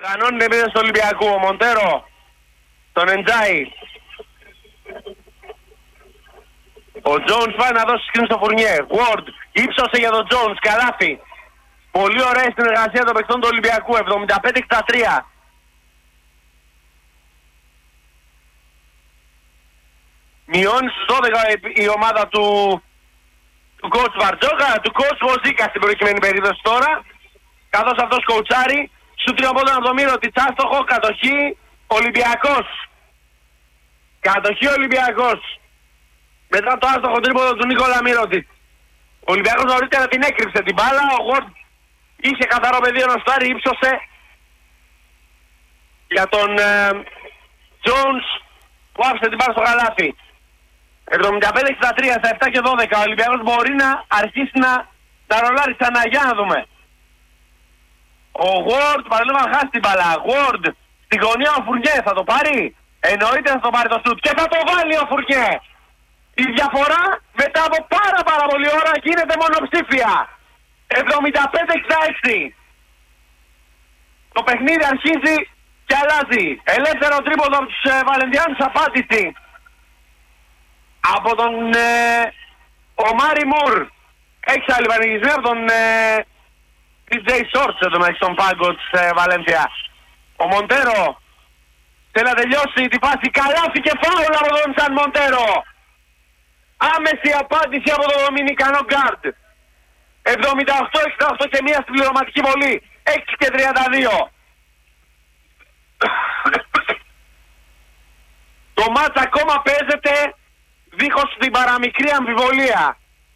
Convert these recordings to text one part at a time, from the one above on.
Κανόνι την επίθεση του Ολυμπιακού. Ο Μοντέρο τον Εντζάι. Ο Jones πάει να δώσει σκριν στο Φουρνιέ. Ward ύψωσε για τον Jones. Καλάθι. Πολύ ωραία η συνεργασία των παιχτών του Ολυμπιακού. 75-63. Μειώνει στους 12 η ομάδα του coach Βαρτζόκα, του coach Βοζίκα στην προκειμένη περίπτωση τώρα. Καθώς αυτός κοουτσάρει. Σου τριοπόντων από το Μύρο της άστοχο. Κατοχή Ολυμπιακός. Κατοχή Ολυμπιακός. Μετά το άστοχο τρίποδο του Νίκολα Μύρωτης. Ο Ολυμπιακός νωρίτερα την έκρυψε την μπάλα. Ο Γουόρντ είχε καθαρό πεδίο να στάρει. Ήψωσε για τον Jones που άφησε την μπάλα στο καλάθι. 75-63 στα 7 και 12. Ο Ολυμπιακός μπορεί να αρχίσει να ρολάρει ξανά. Για να δούμε. Ο Ward παραλίγο να χάσει την μπάλα. Ward στη γωνία ο Φουρνιέ θα το πάρει. Εννοείται θα το πάρει το σουτ και θα το βάλει ο Φουρνιέ. Η διαφορά μετά από πάρα πολύ ώρα γίνεται μονοψήφια. 75-66. Το παιχνίδι αρχίζει και αλλάζει. Ελεύθερο τρίποδο από τους Βαλεντιάνους, απάντηση από τον Ομάρι Μουρ. Έχει άλλη πανηγισμή από τον DJ Shorts εδώ μέσα στον πάγκο της Βαλένθια. Ο Μοντέρο θέλει να τελειώσει τη φάση. Καλάθι και φάουλ από τον Σαν Μοντέρο. Άμεση απάντηση από τον Δομινικανό γκάρντ. 78-68 και μία στην πληρωματική βολή. 6 και 32. Το μάτς ακόμα παίζεται δίχως την παραμικρή αμφιβολία.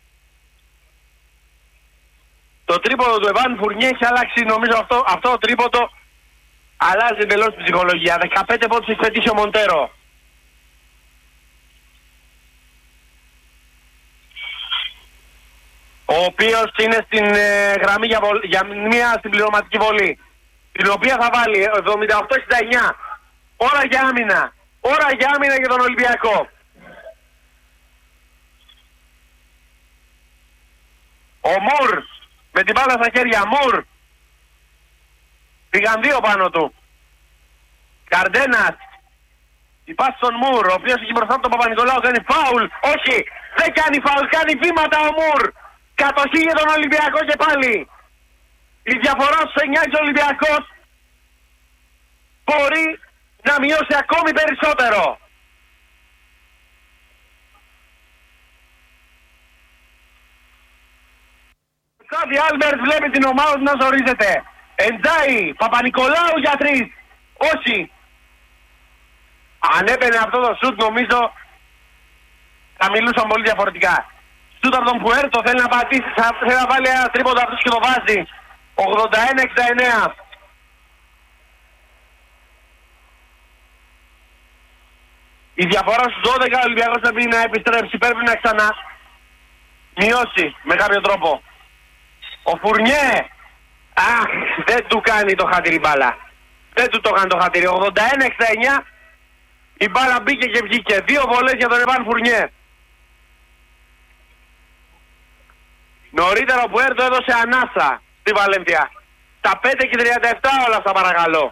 Το τρίποδο του Εβάν Φουρνιέ έχει αλλάξει, νομίζω αυτό το τρίποδο αλλάζει εντελώς την ψυχολογία. 15 πόντους έχει πετύχει ο Μοντέρο. Ο οποίος είναι στην γραμμή για μία συμπληρωματική βολή. Την οποία θα βάλει 78-69. Ώρα για άμυνα. Ώρα για άμυνα για τον Ολυμπιακό. Ο Μουρ με την μπάλα στα χέρια. Μουρ. Πήγαν δύο πάνω του. Καρντένας. Η πάση στον Μουρ, ο οποίος έχει μπροστά τον Παπα-Νικολάου, κάνει φάουλ. Όχι, δεν κάνει φάουλ, κάνει βήματα ο Μουρ. Κατοχή για τον Ολυμπιακό και πάλι. Η διαφορά στους 9 Ολυμπιακός μπορεί να μειώσει ακόμη περισσότερο. Σάβι Άλμπερτ βλέπει την ομάδα του να ζορίζεται. Εντζάι, Παπα-Νικολάου για 3. Όχι. Αν έπαιρνε αυτό το σουτ νομίζω θα μιλούσαν πολύ διαφορετικά. Σουτ από τον Πουέρτο θέλει να πατήσει, θέλει να βάλει ένα τρίποντο αυτός και το βάζει. 81-69. Η διαφορά στους 12 ο Ολυμπιακός πρέπει να επιστρέψει, πρέπει να ξανά μειώσει με κάποιο τρόπο. Ο Φουρνιέ, αχ, δεν του κάνει το χατήρι μπάλα. Δεν του το κάνει το χατήρι. 81-69, η μπάλα μπήκε και βγήκε. 2 βολές για τον Εβάν Φουρνιέ. Νωρίτερα ο Πουέρτο έδωσε ανάσα στη Βαλένθια. Τα 5 και 37 όλα αυτά παρακαλώ.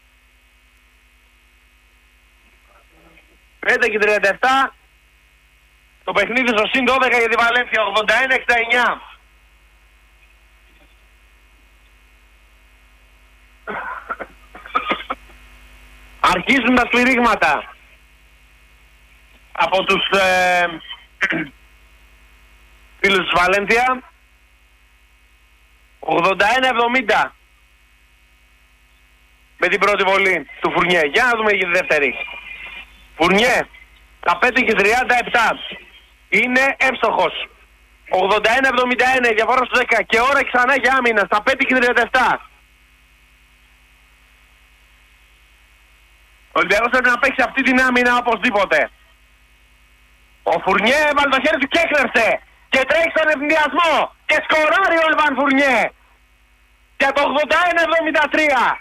5 και 37. Το παιχνίδι στο συν 12 για τη Βαλένθια. 81-69. Αρχίζουν τα σφυρίγματα από τους φίλους της Βαλένθια. 81-70 με την πρώτη βολή του Φουρνιέ. Για να δούμε για τη δεύτερη. Φουρνιέ, τα 5 και 37 είναι εύστοχος. 81-71 η διαφορά στους 10 και ώρα ξανά για άμυνα στα 5 και 37. Ο Ολυμπιακός πρέπει να παίξει αυτή την άμυνα οπωσδήποτε. Ο Φουρνιέ έβαλε το χέρι του και έκλεψε και τρέχει στον ευνηδιασμό και σκοράρει ο Εβάν Φουρνιέ για το 81-73.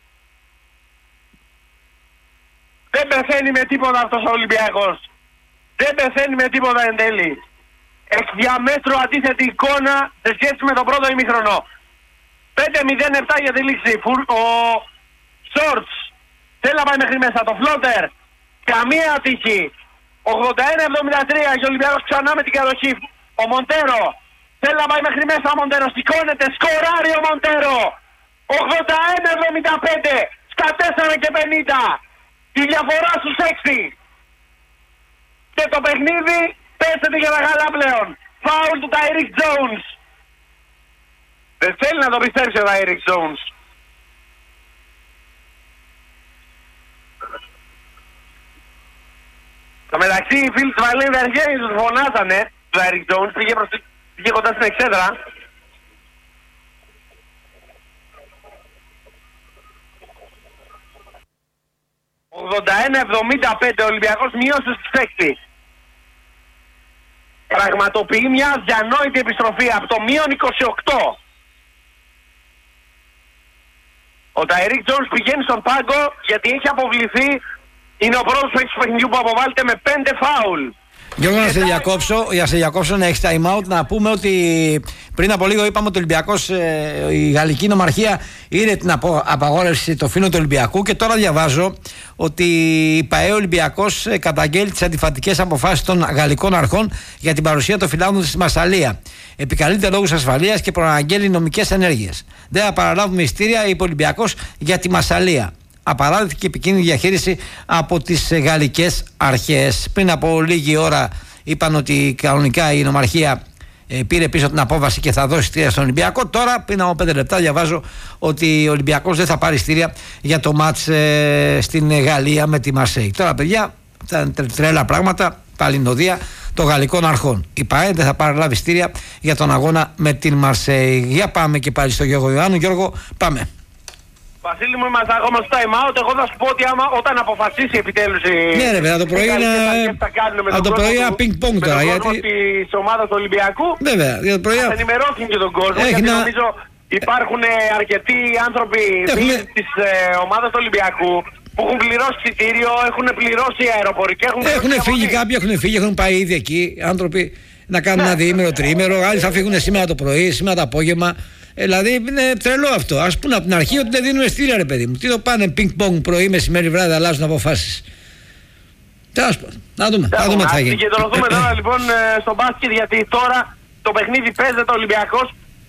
Δεν πεθαίνει με τίποτα αυτός ο Ολυμπιακός. Δεν πεθαίνει με τίποτα εν τέλει. Έχει διαμέτρου αντίθετη εικόνα σε σχέση με το πρώτο ημίχρονο. 5-0-7 για τη λήξη. Ο Shorts. Θέλει να πάει μέχρι μέσα. Το floater. Καμία ατύχη. 81-73 και ο Ολυμπιακός ξανά με την κατοχή. Ο Μοντέρο. Θέλει να πάει μέχρι μέσα ο Μοντέρο. Σηκώνεται. Σκοράρει ο Μοντέρο. 81-75 στα 4 και 50. Η διαφορά στους 6. Και το παιχνίδι πέσεται για τα γαλά πλέον. Φάουλ του Τάιρικ Τζόουνς. Δεν θέλει να το πιστέψει ο Τάιρικ Τζόουνς. Στο μεταξύ οι φίλοι της Βαλένθια αρχαίοι τους φωνάζανε. Ο Τάιρικ Τζόουνς πήγε κοντά στην εξέδρα. «81-75 ο Ολυμπιακός μείωσε στους 6. Πραγματοποιεί μια διανόητη επιστροφή από το μείον 28. Ο Τάιρικ Τζόουνς πηγαίνει στον πάγκο γιατί έχει αποβληθεί. Είναι ο πρώτος παίκτης του παιχνιδιού που αποβάλλεται με 5 φάουλ. Γιώργο, να σε διακόψω, να έχεις time out. Να πούμε ότι πριν από λίγο είπαμε ότι ο Ολυμπιακός, η γαλλική νομαρχία είδε την απαγόρευση το φύλλο του Ολυμπιακού, και τώρα διαβάζω ότι η ΠΑΕ Ολυμπιακός καταγγέλει τις αντιφατικές αποφάσεις των γαλλικών αρχών για την παρουσία των φυλάδων στη Μασσαλία. Επικαλείται λόγους ασφαλείας και προαναγγέλει νομικές ενέργειες. Δεν θα παραλάβουμε ειστήρια, είπε ο Ολυμπιακός, για τη Μασσαλία. Απαράδεκτη και επικίνδυνη διαχείριση από τις γαλλικές αρχές. Πριν από λίγη ώρα είπαν ότι κανονικά η νομαρχία πήρε πίσω την απόβαση και θα δώσει ειστήρια στον Ολυμπιακό. Τώρα, πριν από 5 λεπτά, διαβάζω ότι ο Ολυμπιακός δεν θα πάρει ειστήρια για το μάτς στην Γαλλία με τη Μαρσέη. Τώρα, παιδιά, αυτά είναι τρέλα πράγματα, παλινοδία των γαλλικών αρχών. Η ΠΑΕ δεν θα παραλάβει ειστήρια για τον αγώνα με την Μαρσέη. Για πάμε και πάλι στο Γιώργο Ιωάννου. Γιώργο, πάμε. Βασίλη μου, είμαστε ακόμα στο time out. Εγώ θα σου πω ότι όταν αποφασίσει επιτέλους η... Ναι ρε βέβαια, το πρωί ένα πινκ-πονγκ τώρα. Γιατί της ομάδας του Ολυμπιακού. Βέβαια, για το πρωί... Θα ενημερώσουν και τον κόσμο, γιατί νομίζω υπάρχουν αρκετοί άνθρωποι της ομάδας του Ολυμπιακού που έχουν πληρώσει εισιτήριο, έχουν πληρώσει αεροπορικά. Έχουν φύγει κάποιοι, έχουν πάει ήδη εκεί άνθρωποι να κάνουν ένα διήμερο, τριήμερο. Άλλοι θα φύγουν σήμερα το πρωί, σήμερα το απόγευμα. Δηλαδή είναι τρελό αυτό. Ας πούμε από την αρχή ότι δεν δίνουν ειστήρια, ρε παιδί μου. Τι το πάνε πινκ-πονγκ πρωί, μεσημέρι, βράδυ, αλλάζουν αποφάσεις. Τέλος πάντων. Να δούμε τι θα γίνει. Και συγκεντρωθούμε τώρα λοιπόν στο μπάσκετ, γιατί τώρα το παιχνίδι παίζεται. Ο Ολυμπιακός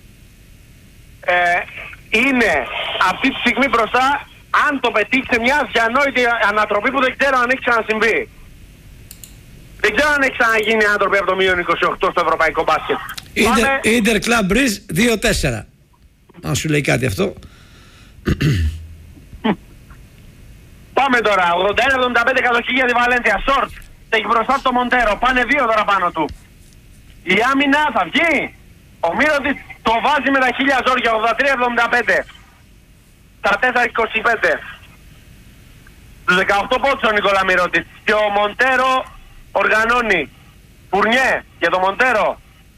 είναι αυτή τη στιγμή μπροστά. Αν το πετύχει σε μια διανόητη ανατροπή που δεν ξέρω αν έχει ξανασυμβεί. Δεν ξέρω αν έχει ξαναγίνει ανατροπή από το μείον 28 στο ευρωπαϊκό μπάσκετ. Ίντερ Κλαμπ Μπριζ 2-4. Αν σου λέει κάτι αυτό. Πάμε τώρα. 81-75 κατοχή για τη Βαλένθια. Σορτ. Έχει μπροστά το Μοντέρο. Πάνε 2 τώρα πάνω του. Η άμυνα θα βγει. Ο Μύρωτης το βάζει με τα 1000 ζόρια. 83-75. Τα 4-25. Τους 18 πόντους ο Νικόλα Μύρωτης. Και ο Μοντέρο οργανώνει. Φουρνιέ για το Μοντέρο.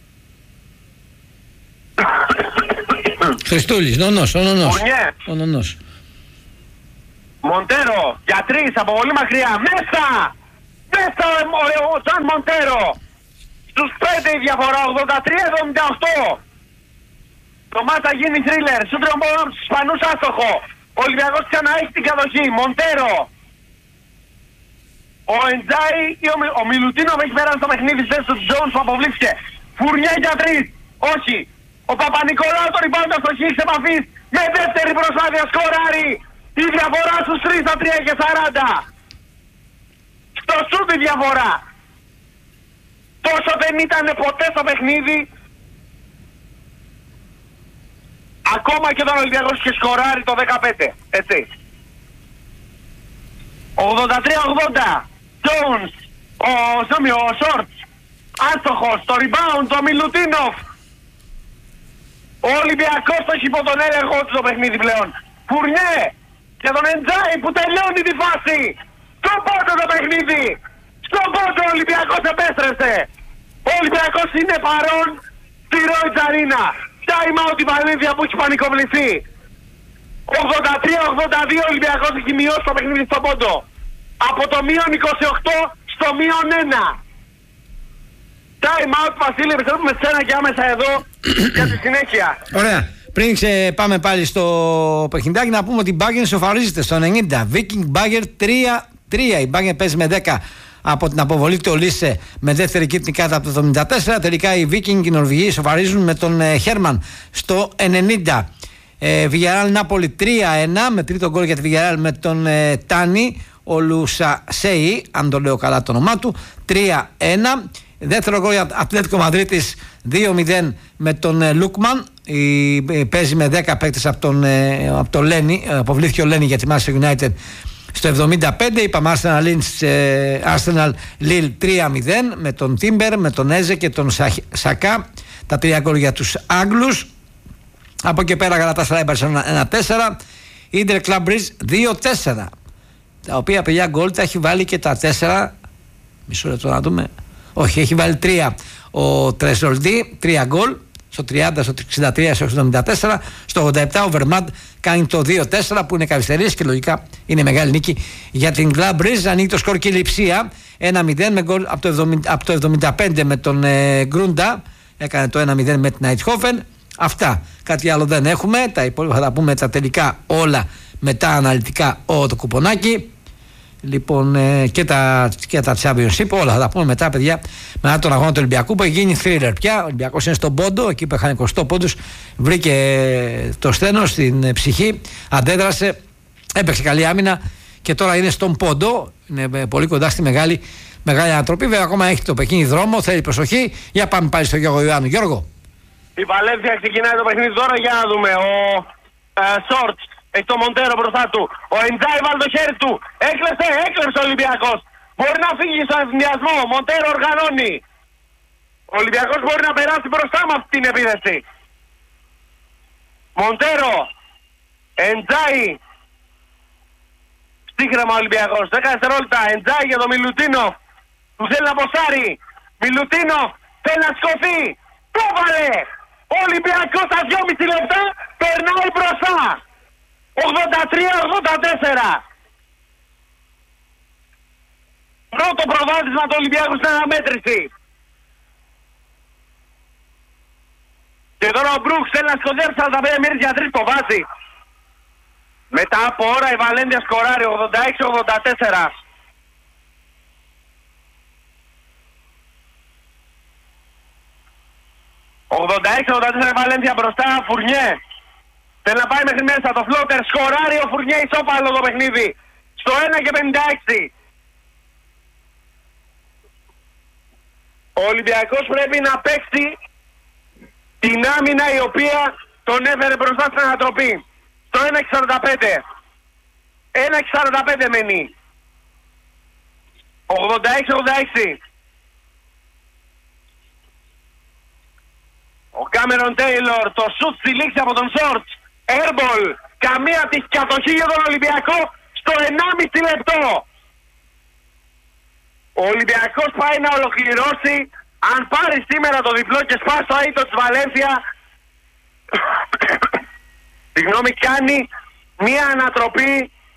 Χριστούλης, νονός. Φουρνιέ. Μοντέρο για 3 από πολύ μακριά. Μέσα ο Τζαν Μοντέρο. Στους 5 η διαφορά. 83-78. Το μάτς θα γίνει θρίλερ. Σούτριον από τους Ισπανούς άστοχο. Ο Ολυμπιακός ξανά έχει την κατοχή. Μοντέρο. Ο Εντζάι ή ο Μιλουτίνοβ έχει πέρασει το παιχνίδι στη θέση του Τζόουνς που αποβλήθηκε. Φουρνιέ για 3. Όχι. Ο Παπα-Νικολάου τον υπάντα στο χείρι επαφής. Με δεύτερη προσπάθεια σκοράρει. Η διαφορά στους 3 στα 3 και 40. Στο σούτ η διαφορά. Τόσο δεν ήταν ποτέ στο παιχνίδι. Ακόμα και όταν ο Ολυμπιακός είχε σκοράρει το 15. Έτσι. 83-80. Jones. Ο Σόρτς. Άστοχος. Το rebound. Το Μιλουτίνοφ. Ο Ολυμπιακός το έχει υπό τον έλεγχο του το παιχνίδι πλέον. Φουρνιέ. Και τον Εντζάι που τελειώνει τη φάση. Στον πόντο το παιχνίδι. Στον πόντο ο Ολυμπιακός επέστρεψε. Ο Ολυμπιακός είναι παρόν στη Ρόιτς Αρίνα. Time out η Βαλένθια που έχει πανικοβληθεί. 83-82 ο Ολυμπιακός έχει μειώσει το παιχνίδι στον πόντο. Από το μείον 28 στο μείον 1. Time out, Βασίλη, επιστρέφουμε σένα και άμεσα εδώ για τη συνέχεια. Ωραία. Πριν πάμε πάλι στο παιχνιδάκι, να πούμε ότι η Bayern σοφαρίζεται στο 90. Viking Bayern 3-3. Η Bayern παίζει με 10 από την αποβολή του Ολίσε με δεύτερη κίτρινη κάρτα από το 74. Τελικά οι Viking, οι Νορβηγοί, σοφαρίζουν με τον Χέρμαν στο 90. Villarreal Νάπολη 3-1 με τρίτο γκολ για τη Villarreal με τον Τάνι Ολουσασέη, αν το λέω καλά το όνομά του. 3-1. Δεύτερο γκολ για Ατλέτικο Μαδρίτης 2-0 με τον Λούκμαν. Παίζει με 10 παίκτες από το Λένι. Αποβλήθηκε ο Λένι για τη Manchester United στο 75. Είπαμε Arsenal Lille 3-0 με τον Τίμπερ, με τον Έζε και τον Σακά. Τα 3 γκολ για τους Άγγλους. Από εκεί πέρα Γαλατάσαράι Μπαρσελόνα 1-4. Ίντερ Κλαμπ Μπρίζ 2-4. Τα οποία παιδιά γκολ τα έχει βάλει και τα 4. Μισό λεπτό να δούμε. Όχι, έχει βάλει 3 ο Τρεσολντί, 3 γκολ. Στο 30, στο 63, στο 74. Στο 87 ο Βερμάντ κάνει το 2-4 που είναι καθυστερίες και λογικά είναι μεγάλη νίκη για την Club Brugge. Ανοίγει το σκορ και η Λειψία 1-0 με γκολ από το 75 με τον Γκρούντα. Έκανε το 1-0 με την Αιτχόφεν. Αυτά. Κάτι άλλο δεν έχουμε. Τα υπόλοιπα θα τα πούμε τα τελικά όλα μετά αναλυτικά το κουπονάκι. Λοιπόν, και τα Championship, όλα θα τα πούμε μετά, παιδιά, μετά τον αγώνα του Ολυμπιακού που έχει γίνει thriller πια. Ο Ολυμπιακός είναι στον πόντο, εκεί που είχαν 20 πόντους, βρήκε το στένος στην ψυχή, αντέδρασε, έπαιξε καλή άμυνα και τώρα είναι στον πόντο. Είναι πολύ κοντά στη μεγάλη ανατροπή. Βέβαια, ακόμα έχει το Πεκίνη δρόμο, θέλει προσοχή. Για πάμε πάλι στο Γιώργο Ιωάννου. Γιώργο. Η Βαλένθια ξεκινάει το παιχνίδι τώρα, για να δούμε. Ο Σόρτς έχει το Μοντέρο μπροστά του. Ο Εντζάι βάλει το χέρι του. Έκλεψε ο Ολυμπιακός. Μπορεί να φύγει στον ευθυνδιασμό. Μοντέρο οργανώνει. Ο Ολυμπιακός μπορεί να περάσει μπροστά με αυτή την επίθεση. Μοντέρο. Εντζάι. Στίχρεμα ο Ολυμπιακός. 10 δευτερόλεπτα. Εντζάι για τον Μιλουτίνο. Του θέλει να ποσάρει. Μιλουτίνο θέλει να σκοθεί. Το βάλε. Ο Ολυμπιακός στα 2,5 λεπτά περνάει μπροστά. 83-84. Πρώτο προβάδισμα του Ολυμπιακού στην αναμέτρηση. Και τώρα ο Μπρούξ θέλει να σκοτέψει 45 μήνες για 3, το βάζει. Μετά από ώρα η Βαλένθια σκοράρει 86-84. Η Βαλένθια μπροστά, Φουρνιέ. Θέλει να πάει μέχρι μέσα, το φλότερ σκοράρει ο Φουρνιέ, ισόπαλο το παιχνίδι. Στο 1:56. Ο Ολυμπιακός πρέπει να παίξει την άμυνα η οποία τον έφερε μπροστά στην ανατροπή. Στο 1:45. 1:45 μένει. 86-86. Ο Κάμερον Τέιλορ, το σουτ στη λήξη από τον Σόρτς. Airball, καμία της κατοχή για τον Ολυμπιακό στο 1,5 λεπτό. Ο Ολυμπιακός πάει να ολοκληρώσει. Αν πάρει σήμερα το διπλό και σπάσει το αίτο της Βαλένθια, συγγνώμη, κάνει μία ανατροπή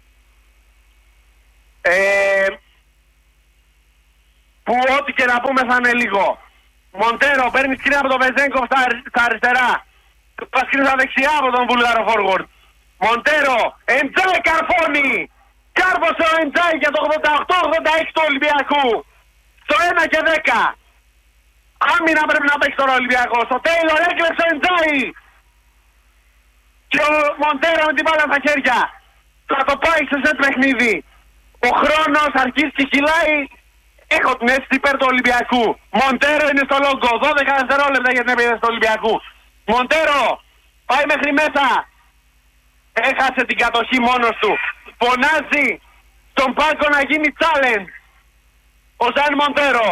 που ό,τι και να πούμε θα είναι λίγο. Μοντέρο παίρνει σκριν από τον Βεζέγκοφ στα αριστερά. Πασκρίνει στα δεξιά από τον Βουλγάρο forward. Μοντέρο, Εντζάι καρφώνει. Κάρβωσε ο Εντζάι για το 88-86 του Ολυμπιακού. Στο 1:10. Άμυνα πρέπει να παίξει τώρα ο Ολυμπιακός. Ο Τέιλορ έκλεψε ο Εντζάι. Και ο Μοντέρο με την μπάλα στα χέρια. Θα το πάει σε σετ παιχνίδι. Ο χρόνος αρχίζει και κυλάει. Έχω την αίσθηση υπέρ του Ολυμπιακού. Μοντέρο είναι στο λόγκο. 12 δευτερόλεπτα για την επίθεση του Ολυμπιακού. Μοντέρο πάει μέχρι μέσα. Έχασε την κατοχή μόνος του. Φωνάζει στον Πάκο να γίνει challenge. Ο Ζαν Μοντέρο.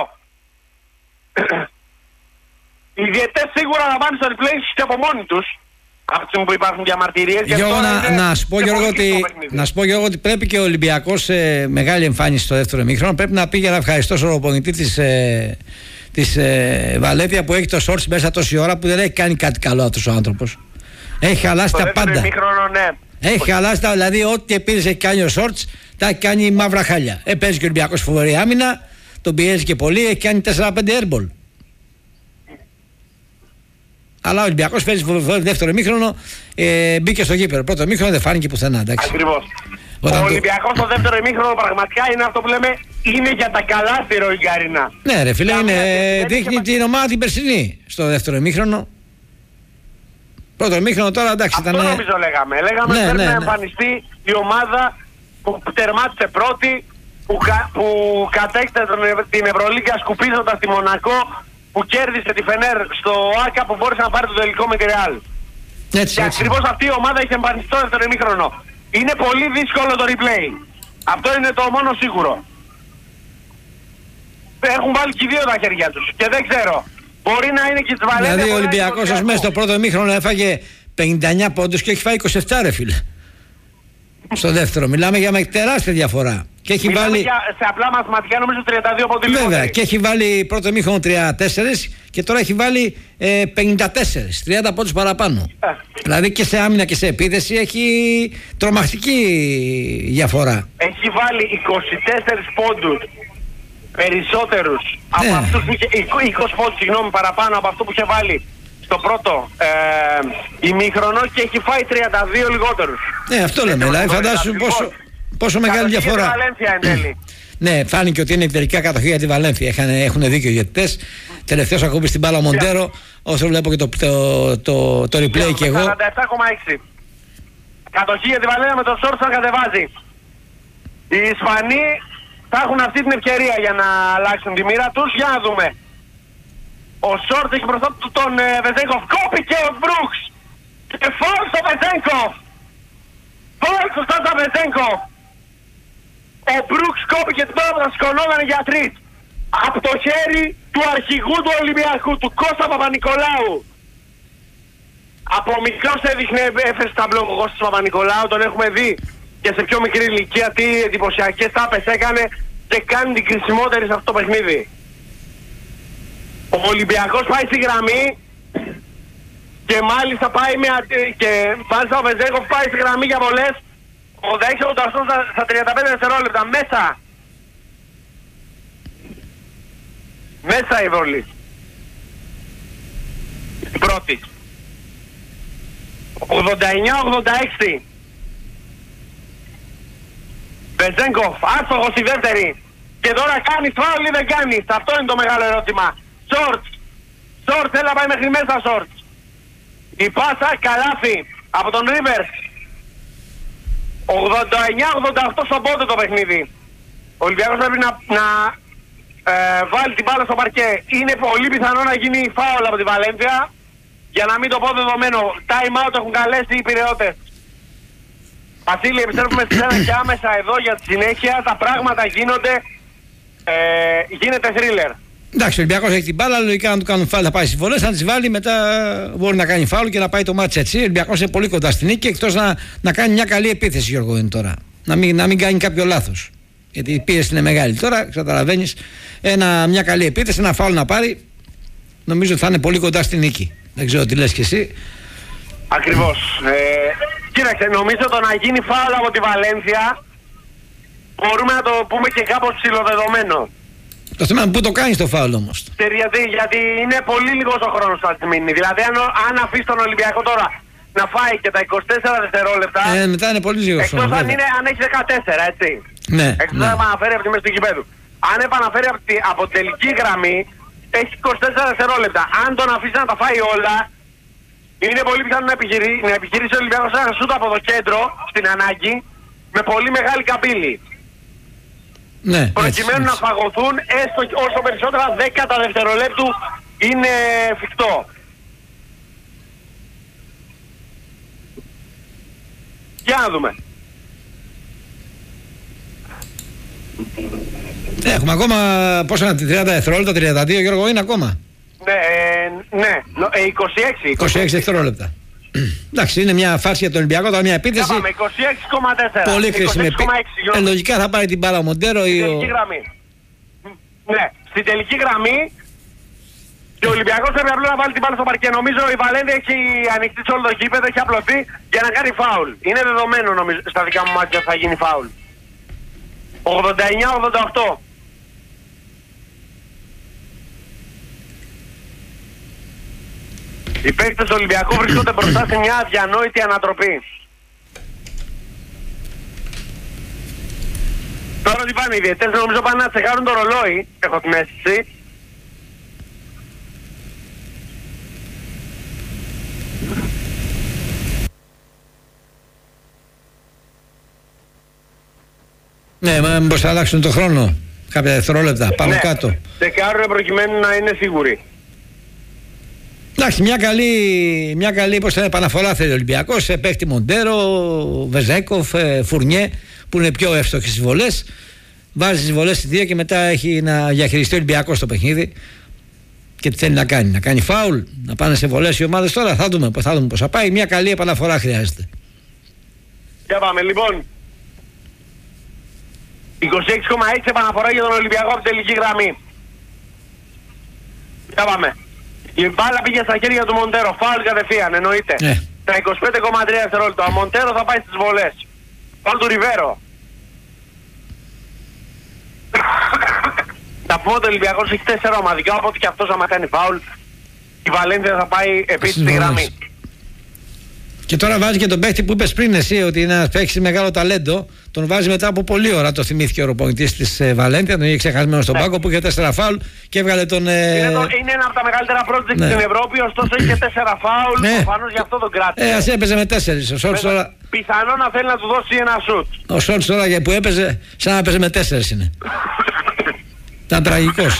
Οι διαιτές σίγουρα θα πάνε στο replay και από μόνοι τους. Από τη στιγμή που υπάρχουν διαμαρτυρίες. Να σου πω Γιώργο ότι πρέπει και ο Ολυμπιακός σε μεγάλη εμφάνιση στο δεύτερο ημίχρονο πρέπει να πει για να ευχαριστώ στον προπονητή της Βαλένθια που έχει το Σόρτς μέσα τόση ώρα που δεν έχει κάνει κάτι καλό αυτός ο άνθρωπος. Έχει χαλάσει τα πάντα. Ναι. Έχει χαλάσει τα, δηλαδή ό,τι επίσης έχει κάνει ο Σόρτς τα έχει κάνει μαύρα χάλια. Παίζει και ο Ολυμπιακός φοβερή άμυνα, τον πιέζει και πολύ, έχει κάνει 4-5 airball. Αλλά ο Ολυμπιακός παίζει δεύτερο ημίχρονο, μπήκε στο γήπεδο. Πρώτο ημίχρονο δεν φάνηκε πουθενά. Ακριβώς. Ο Ολυμπιακός στο δεύτερο ημίχρονο πραγματικά είναι αυτό που λέμε, είναι για τα καλάθυρο η Γκαρίνα. Ναι, ρε φίλε, δείχνει την ομάδα την περσινή στο δεύτερο ημίχρονο. Πρώτο ημίχρονο τώρα εντάξει αυτό ήταν. Νομίζω λέγαμε πρέπει να εμφανιστεί η ομάδα που τερμάτισε πρώτη, που κατέκτησε την Ευρωλίγκα σκουπίζοντας τη Μονακό, που κέρδισε τη Φενέρ στο ΆΚΑ, που μπόρεσε να πάρει το τελικό με τη Ρεάλ. Και ακριβώς αυτή η ομάδα έχει εμφανιστεί στο δεύτερο ημίχρονο. Είναι πολύ δύσκολο το replay. Αυτό είναι το μόνο σίγουρο. Έχουν βάλει και οι δύο τα χέρια τους. Και δεν ξέρω. Μπορεί να είναι και τις Βαλένθια. Δηλαδή ο Ολυμπιακός ως μέσα στο πρώτο ημίχρονο έφαγε 59 πόντους και έχει φάει 27 ρε φίλε. Στο δεύτερο. Μιλάμε για τεράστια διαφορά. Και έχει βάλει... σε απλά μαθηματικά νομίζω 32 πόντους. Βέβαια. Και έχει βάλει πρώτο ημίχρονο 34 και τώρα έχει βάλει 54. 30 πόντους παραπάνω. Δηλαδή και σε άμυνα και σε επίθεση έχει τρομακτική διαφορά. Έχει βάλει 24 πόντους περισσότερους από αυτούς που είχε, 20 πόντους συγγνώμη, παραπάνω από αυτό που είχε βάλει στο πρώτο ημίχρονο και έχει φάει 32 λιγότερους. Ναι, αυτό λέμε. Δηλαδή φαντάσου πόσο μεγάλη διαφορά. Ναι, φάνηκε ότι είναι τελικά κατοχή για τη Βαλένθια. Έχουν δίκιο οι διαιτητές. Τελευταίος ακούμπη στην μπάλα ο Μοντέρο. Όσο βλέπω και το replay και εγώ. 47,6. Κατοχή για τη Βαλένθια με το Σόρτ θα κατεβάζει. Οι Ισπανοί θα έχουν αυτή την ευκαιρία για να αλλάξουν τη μοίρα τους. Για να δούμε. Ο Σόρτ έχει μπροστά του τον Βεζέγκοφ. Κόπηκε ο Μπρούξ. Και φάουλ στο Βεζέγκοφ. Φάουλ στο Βεζέγκοφ. Ο Μπρούξ κόπηκε την μπάλα που θα σκονόταν οι γιατροί. Από το χέρι του αρχηγού του Ολυμπιακού, του Κώστα Παπα-Νικολάου. Από μικρός έδειχνε, έφερε στα μπλοκ ο Κώστας Παπα-Νικολάου, τον έχουμε δει και σε πιο μικρή ηλικία τι εντυπωσιακές τάπες έκανε και κάνει την κρισιμότερη σε αυτό το παιχνίδι. Ο Ολυμπιακός πάει στη γραμμή και μάλιστα πάει και μάλιστα ο Βεζέγκοφ πάει στη γραμμή για βολές 86-88 στα 35 δευτερόλεπτα μέσα. Μέσα η βολή. Η πρώτη. 89-86. Βεζέγκοφ, άστοχος η δεύτερη. Και τώρα κάνεις φάουλ ή δεν κάνεις? Αυτό είναι το μεγάλο ερώτημα. Σόρτ, έλα πάει μέχρι μέσα Σόρτ. Η πάσα, καλάθι από τον Ρίβερς. 89-88 στον πόντο το παιχνίδι. Ο Ολυμπιακός πρέπει να βάλει την μπάλα στο παρκέ. Είναι πολύ πιθανό να γίνει φάουλ από τη Βαλένθια. Για να μην το πω δεδομένο. Time out έχουν καλέσει οι Πειραιώτες. Βασίλη, επιστρέφουμε στη σένα και άμεσα εδώ για τη συνέχεια. Τα πράγματα γίνονται. Γίνεται thriller. Εντάξει, ο Ολυμπιακός έχει την μπάλα, λογικά να του κάνουν φάουλ θα πάει στις βολές, αν τις βάλει μετά μπορεί να κάνει φάουλ και να πάει το μάτς έτσι. Ο Ολυμπιακός είναι πολύ κοντά στην νίκη, εκτός να κάνει μια καλή επίθεση, Γιώργο, είναι τώρα. Να μην κάνει κάποιο λάθος. Γιατί η πίεση είναι μεγάλη τώρα, καταλαβαίνεις. Μια καλή επίθεση, ένα φάουλ να πάρει, νομίζω ότι θα είναι πολύ κοντά στην νίκη. Δεν ξέρω τι λες κι εσύ. Ακριβώς. Κοίταξε, νομίζω το να γίνει φάουλ από τη Βαλένθια μπορούμε να το πούμε και κάπως ψηλοδεδομένο. Το θέμα είναι πού το κάνεις το φάουλ όμως. Γιατί είναι πολύ λίγος ο χρόνος που θα της μείνει. Δηλαδή αν αφήσει τον Ολυμπιακό τώρα να φάει και τα 24 δευτερόλεπτα. Μετά είναι πολύ λίγος χρόνος. Εκτός αν έχει 14, έτσι. Ναι. Εκτός αν επαναφέρει από τη μέση του γηπέδου. Αν επαναφέρει από τελική γραμμή, έχει 24 δευτερόλεπτα. Αν τον αφήσει να τα φάει όλα, είναι πολύ πιθανό να επιχειρήσει ο Ολυμπιακός ένα σούτ από το κέντρο, στην ανάγκη, με πολύ μεγάλη καμπύλη. Ναι, προκειμένου να φαγωθούν έστω όσο περισσότερα 10 δευτερολέπτου είναι εφικτό. Για να δούμε. Έχουμε ακόμα πόσα είναι 30 δευτερόλεπτα, 32 Γιώργο είναι ακόμα. Ναι, 26 δευτερόλεπτα. Εντάξει, είναι μια φάση για τον Ολυμπιακό, τώρα μια επίθεση. Πάμε, 26,4. Πολύ χρήσιμη. Λογικά θα πάρει την μπάλα ο Μοντέρο ή στην τελική γραμμή. Ναι, στην τελική γραμμή και ο Ολυμπιακός πρέπει απλά να βάλει την μπάλα στο παρκέ. Νομίζω η Βαλένθια έχει ανοιχτεί σε όλο το γήπεδο, έχει απλωθεί για να κάνει φάουλ. Είναι δεδομένο νομίζω στα δικά μου μάτια θα γίνει φάουλ. 89-88. Οι παίκτες του Ολυμπιακού βρίσκονται μπροστά σε μια αδιανόητη ανατροπή. Τώρα τι πάνε οι διαιτές, νομίζω πάνε να τσεκάρουν το ρολόι, έχω την αίσθηση. Ναι, μήπως θα αλλάξουν το χρόνο, κάποια δευτερόλεπτα, πάνω κάτω. Τσεκάρουν προκειμένου να είναι σίγουροι. Εντάξει, μια καλή επαναφορά θέλει ο Ολυμπιακός. Παίχτη Μοντέρο, Βεζέκοφ, Φουρνιέ, που είναι πιο εύστοχοι στις βολές. Βάζει τις βολές στη 2 και μετά έχει να διαχειριστεί ο Ολυμπιακός το παιχνίδι. Και τι θέλει να κάνει, να κάνει φάουλ, να πάνε σε βολές οι ομάδες τώρα. Θα δούμε πώς θα πάει. Μια καλή επαναφορά χρειάζεται. Για πάμε λοιπόν. 26,6 επαναφορά για τον Ολυμπιακό από την τελική γραμμή. Για πάμε. Η μπάλα πήγε στα χέρια του Μοντέρο. Φάουλ κατευθείαν, εννοείται. Τα 25,3 δευτερόλεπτα. Ο Μοντέρο θα πάει στις βολές. Φάουλ του Ριβέρο. Θα πούμε ότι ο Ολυμπιακός έχει 4 ομαδικά, οπότε και αυτός άμα κάνει φάουλ, η Βαλένθια θα πάει επίσης στη γραμμή. Και τώρα βάζει και τον παίχτη που είπες πριν εσύ, ότι είναι ένας παίχτης μεγάλο ταλέντο. Τον βάζει μετά από πολλή ώρα, το θυμήθηκε ο προπονητής της Βαλένθια, τον είχε ξεχασμένο στον πάγκο που είχε 4 φάουλ και έβγαλε τον. Είναι ένα από τα μεγαλύτερα project στην Ευρώπη, ωστόσο είχε 4 φάουλ. Προφανώς γι' αυτό τον κράτησε. Ας έπαιζε με 4. Ο Σόλτς τώρα. Πιθανό να θέλει να του δώσει ένα σουτ. Ο Σόλτς τώρα που έπαιζε, σαν να έπαιζε με 4 είναι. Ήταν τραγικός.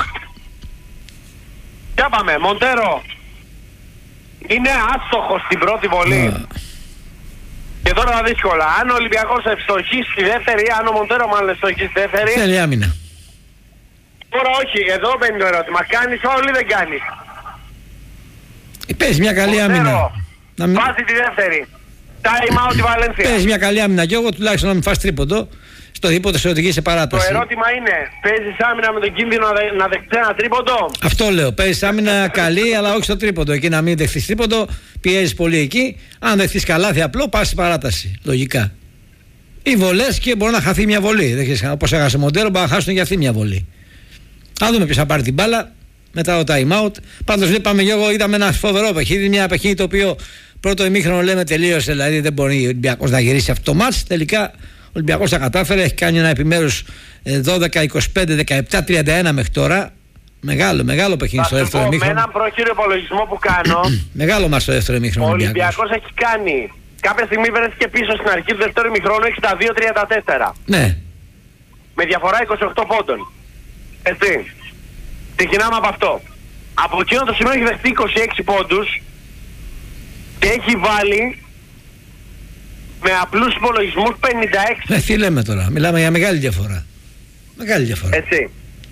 Για πάμε, Μοντέρο. Είναι άστοχος στην πρώτη βολή. Και τώρα τα δύσκολα. Αν ο Ολυμπιακός ευστοχεί στη δεύτερη, αν ο Μοντέρο μάλλον ευστοχεί στη δεύτερη. Θέλει άμυνα. Τώρα όχι, εδώ μπαίνει το ερώτημα. Κάνεις όλοι ή δεν κάνεις? Παίζει μια καλή άμυνα. Βάζει τη δεύτερη. Time out η Βαλένθια. Παίζει μια καλή άμυνα και εγώ τουλάχιστον να μην φας τρίποντο. Στο δίποτο σε οδηγεί σε παράταση. Το ερώτημα είναι, παίζεις άμυνα με τον κίνδυνο να δεχτείς ένα τρίποντο? Αυτό λέω. Παίζεις άμυνα καλή, αλλά όχι στο τρίποντο. Εκεί να μην δεχτείς τρίποντο, πιέζεις πολύ εκεί. Αν δεχτείς καλάθι απλό, πας στην παράταση. Λογικά. Οι βολές και μπορεί να χαθεί μια βολή. Όπως έχασε Μοντέρο, μπορεί να χάσουν για αυτή μια βολή. Θα δούμε ποιος θα πάρει την μπάλα μετά το time out. Πάντως βλέπαμε και εγώ, είδαμε ένα φοβερό παιχνίδι. Μια παιχνίδι το οποίο πρώτο ημίχρονο λέμε τελείωσε. Δηλαδή δεν μπορεί ο Ολυμπιακός να γυρίσει αυτό το μάτς. Τελικά ο Ολυμπιακός τα κατάφερε, έχει κάνει ένα επιμέρους 12, 25, 17, 31 μέχρι τώρα. Μεγάλο παιχνίδι στο δεύτερο ημίχρονο. Με έναν πρόχειρο υπολογισμό που κάνω, μεγάλο μας στο δεύτερο ημίχρονο. Ο Ολυμπιακός έχει κάνει, κάποια στιγμή βρέθηκε πίσω στην αρχή του δεύτερου ημίχρονου 62-34. Ναι. Με διαφορά 28 πόντων. Έτσι. Ξεκινάμε από αυτό. Από εκείνο το σημείο έχει δεχτεί 26 πόντους και έχει βάλει με απλούς υπολογισμούς 56. Τι λέμε τώρα, μιλάμε για μεγάλη διαφορά. Μεγάλη διαφορά. Έτσι.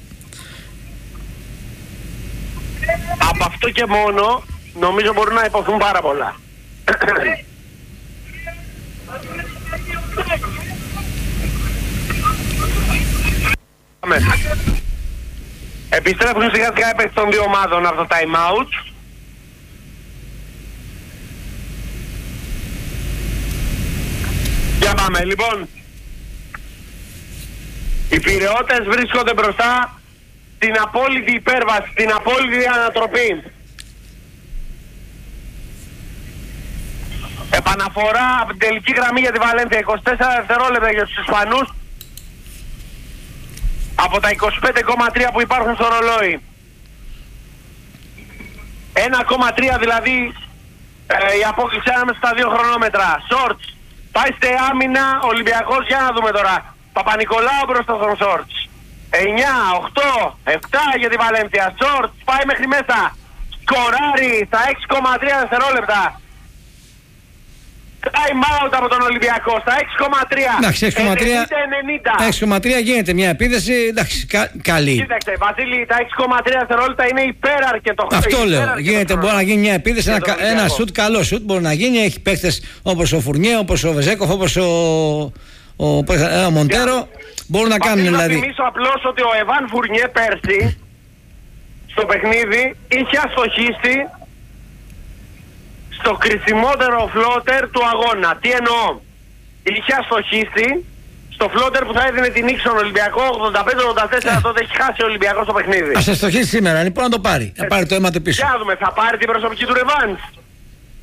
Από αυτό και μόνο νομίζω μπορούν να υποθούν πάρα πολλά. Επιστρέφουν σιγά σιγά έπαιξε των δύο ομάδων από το time out. Για πάμε λοιπόν. Οι Πειραιώτες βρίσκονται μπροστά στην απόλυτη υπέρβαση, στην απόλυτη ανατροπή. Επαναφορά από την τελική γραμμή για τη Βαλένθια, 24 δευτερόλεπτα για τους Ισπανούς από τα 25,3 που υπάρχουν στο ρολόι. 1,3 δηλαδή η απόκληση ανάμεσα στα δύο χρονόμετρα. Σόρτς, πάει στη άμυνα ο Ολυμπιακός, για να δούμε τώρα. Παπα-Νικολάου μπροστά στον Σόρτς. 9, 8, 7 για τη Βαλένθια. Σόρτς πάει μέχρι μέσα. Σκοράρει στα 6,3 δευτερόλεπτα. Time out από τον Ολυμπιακό στα 6,3. Εντάξει, 6,3 γίνεται μια επίδεση. Εντάξει, καλή. Κοίταξε, Βασίλη, τα 6,3 δευτερόλεπτα είναι υπεραρκετό. Αυτό λέω. Γίνεται, μπορεί να γίνει μια επίδεση. Ένα σουτ, καλό σουτ μπορεί να γίνει. Έχει παίχτες όπως ο Φουρνιέ, όπως ο Βεζέκοφ, όπως ο Μοντέρο. Μπορούν να κάνουν δηλαδή. Να θυμίσω απλώς ότι ο Εβάν Φουρνιέ πέρσι στο παιχνίδι είχε αστοχίσει στο κρισιμότερο φλότερ του αγώνα. Τι εννοώ? Είχε αστοχίσει στο φλότερ που θα έδινε την νίκη στον Ολυμπιακό 85-84, τότε έχει χάσει ο Ολυμπιακός το παιχνίδι. Ας αστοχίσει σήμερα, λοιπόν να το πάρει. Να πάρει το αίμα του πίσω. Για να δούμε, θα πάρει την προσωπική του ρεβάνς.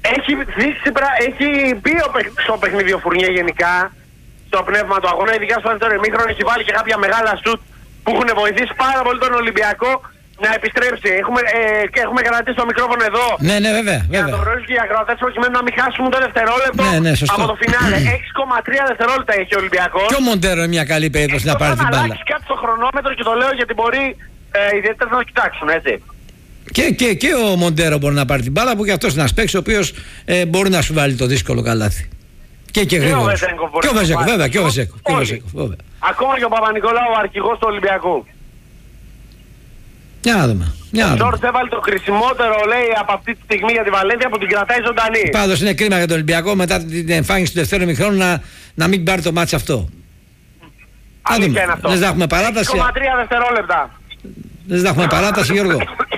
έχει μπει στο παιχνίδι ο Φουρνιέ γενικά, στο πνεύμα του αγώνα, ειδικά στο δεύτερο ημίχρονο. Έχει βάλει και κάποια μεγάλα σουτ που έχουν βοηθήσει πάρα πολύ τον Ολυμπιακό να επιστρέψει. Έχουμε κρατήσει το μικρόφωνο εδώ. Ναι, βέβαια. Για να το γνωρίζουν και οι ακροατές προκειμένου να μην χάσουμε το δευτερόλεπτο από το φινάλε. 6,3 δευτερόλεπτα έχει ο Ολυμπιακός. Και ο Μοντέρο είναι μια καλή περίπτωση να πάρει την μπάλα. Να αλλάξει κάτι στο χρονόμετρο και το λέω γιατί μπορεί ιδιαίτερα να το κοιτάξουν, έτσι. Και ο Μοντέρο μπορεί να πάρει την μπάλα, που και αυτός είναι ένας παίκτης ο οποίος μπορεί να σου βάλει το δύσκολο καλάθι. Και γρήγορος. Και ο Βεζέκο, βέβαια. Ακόμα και ο Παπα-Νικολάου, ο αρχηγός του Ολυμπιακού. Για να δούμε. Ο Τζόρτς έβαλε το χρησιμότερο, λέει, από αυτή τη στιγμή για τη Βαλένθια που την κρατάει ζωντανή. Πάντως είναι κρίμα για τον Ολυμπιακό μετά την εμφάνιση του δεύτερου ημιχρόνου να μην πάρει το μάτς αυτό. Αλήθεια είναι αυτό. Δεν θα έχουμε παράταση. 6,3 δευτερόλεπτα. Δεν θα έχουμε παράταση, Γιώργο.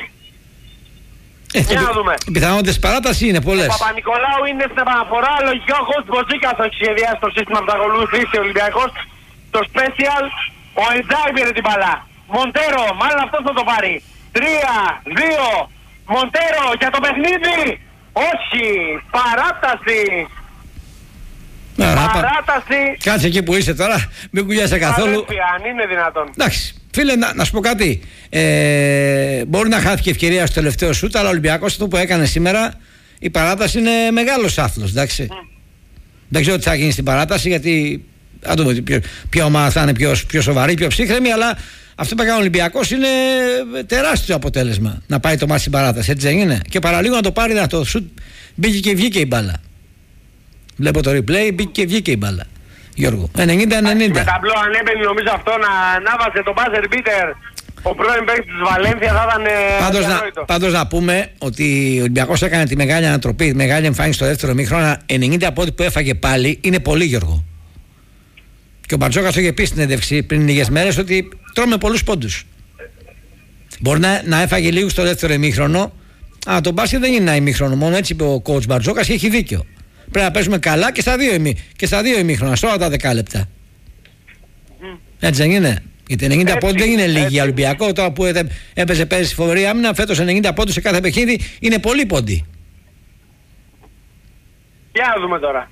Για να δούμε. Οι πιθανότητες παράταση είναι πολλές. Ο Παπα-Νικολάου είναι στην επαναφορά. Λογικά ο Χος Μποζίκας θα έχει σχεδιάσει το σύστημα που θα ακολουθήσει ο Ολυμπιακός. Το special, ο Εντζάι πήρε την μπαλά. Μοντέρο, μάλλον αυτός θα το πάρει. 3-2, Μοντέρο για το παιχνίδι. Όχι, παράταση. Παράταση. Κάτσε εκεί που είσαι τώρα, μην κουλιάσαι καθόλου. Αν είναι δυνατόν. Εντάξει, φίλε, να σου πω κάτι. Μπορεί να χάθηκε ευκαιρία στο τελευταίο σούτ, αλλά ο Ολυμπιακός αυτό που έκανε σήμερα, η παράταση είναι μεγάλος άθλος, εντάξει. Δεν ξέρω τι θα γίνει στην παράταση, γιατί αν δούμε ποια ομάδα θα είναι πιο σοβαρή, πιο ψύχρεμη, αλλά αυτό που έκανε ο Ολυμπιακός είναι τεράστιο αποτέλεσμα. Να πάει το μάτι στην παράταση, έτσι δεν είναι? Και παραλίγο να το πάρει να το σούτ, μπήκε και βγήκε η μπάλα. Βλέπω το replay, μπήκε και βγήκε η μπάλα. Γιώργο, 90-90. Με ταμπλό αν έμπαινε νομίζω αυτό να βάζε το buzzer beater ο πρώην παίκτης της Βαλένθια θα ήταν Πάντως να πούμε ότι ο Ολυμπιακός έκανε τη μεγάλη ανατροπή, τη μεγάλη εμφάνιση στο δεύτερο ημίχρονο. 90 από ό,τι που έφαγε πάλι είναι πολύ, Γιώργο. Και ο Μπαρτζόκας το είχε πει στην συνέντευξη πριν λίγες μέρες ότι τρώμε πολλούς πόντους. Μπορεί να έφαγε λίγο στο δεύτερο ημίχρονο, αλλά το μπάσκετ δεν είναι ένα ημίχρονο μόνο, έτσι είπε ο coach Μπαρτζόκας και έχει δίκιο. Πρέπει να παίζουμε καλά και στα δύο ημίχρονα, σε όλα τα 10 λεπτά. Έτσι δεν είναι? Γιατί 90 πόντους δεν είναι λίγοι για Ολυμπιακό. Τώρα που έπαιζε πέρυσι φοβερή άμυνα, φέτος 90 πόντους σε κάθε παιχνίδι είναι πολύ πόντοι. Για να δούμε τώρα.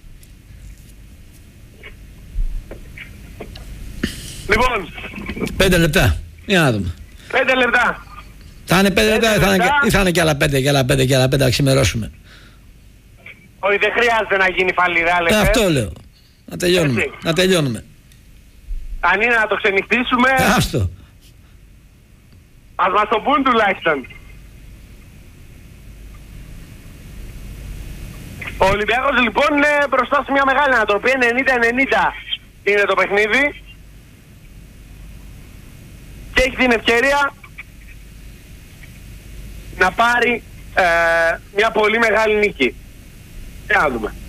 Λοιπόν, 5 λεπτά. Για να δούμε. 5 λεπτά. Θα είναι 5 λεπτά ή θα είναι και άλλα 5 να ξημερώσουμε? Όχι, δεν χρειάζεται να γίνει φαλιρά, λέτε. Αυτό λέω. Να τελειώνουμε. Αν είναι να το ξενυχτήσουμε, άστο. ας μας το πούν τουλάχιστον. Ο Ολυμπιακός λοιπόν είναι μπροστά σε μια μεγάλη ανατροπή. 90-90 είναι το παιχνίδι. Και έχει την ευκαιρία να πάρει μια πολύ μεγάλη νίκη. Για να δούμε.